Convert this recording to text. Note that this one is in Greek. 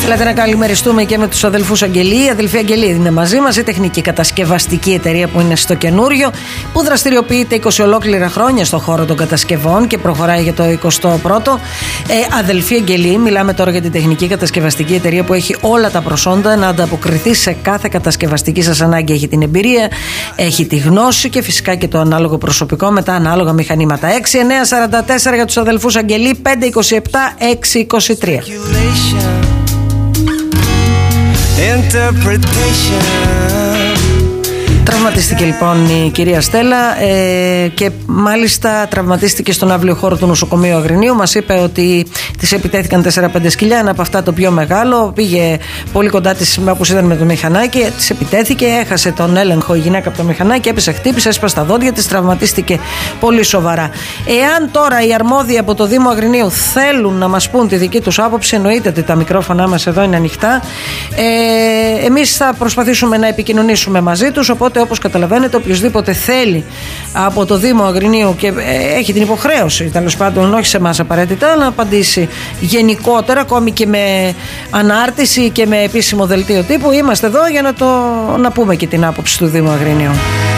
Θέλετε να καλημεριστούμε και με τους αδελφούς Αγγελή. Η αδελφή Αγγελή είναι μαζί μας, η τεχνική κατασκευαστική εταιρεία που είναι στο καινούριο, που δραστηριοποιείται 20 ολόκληρα χρόνια στον χώρο των κατασκευών και προχωράει για το 21ο. Αδελφή Αγγελή, μιλάμε τώρα για την τεχνική κατασκευαστική εταιρεία που έχει όλα τα προσόντα να ανταποκριθεί σε κάθε κατασκευαστική σας ανάγκη. Έχει την εμπειρία, έχει τη γνώση και φυσικά και το ανάλογο προσωπικό με τα ανάλογα μηχανήματα. 6944 για τους αδελφούς Αγγελή, 527 623. Τραυματίστηκε λοιπόν η κυρία Στέλλα και μάλιστα τραυματίστηκε στον αύλιο χώρο του νοσοκομείου Αγρινίου. Μας είπε ότι της επιτέθηκαν 4-5 σκυλιά, ένα από αυτά το πιο μεγάλο. Πήγε πολύ κοντά της, όπως ήταν με το μηχανάκι, της επιτέθηκε, έχασε τον έλεγχο η γυναίκα από το μηχανάκι, έπεσε, χτύπησε, έσπασε τα δόντια της, τραυματίστηκε πολύ σοβαρά. Εάν τώρα οι αρμόδιοι από το Δήμο Αγρινίου θέλουν να μας πούν τη δική τους άποψη, εννοείται ότι τα μικρόφωνά μας εδώ είναι ανοιχτά. Εμείς θα προσπαθήσουμε να επικοινωνήσουμε μαζί τους, οπότε όπως καταλαβαίνετε, οποιοσδήποτε θέλει από το Δήμο Αγρινίου και έχει την υποχρέωση, τέλος πάντων, όχι σε εμάς απαραίτητα, να απαντήσει γενικότερα, ακόμη και με ανάρτηση και με επίσημο δελτίο τύπου, είμαστε εδώ για να πούμε και την άποψη του Δήμου Αγρινίου.